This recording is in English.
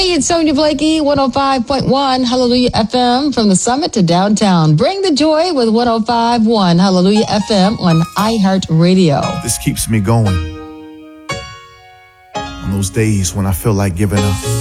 Hey, it's Sonia Blakey, 105.1 Hallelujah FM from the summit to downtown. Bring the joy with 105.1 Hallelujah FM on iHeartRadio. This keeps me going on those days when I feel like giving up.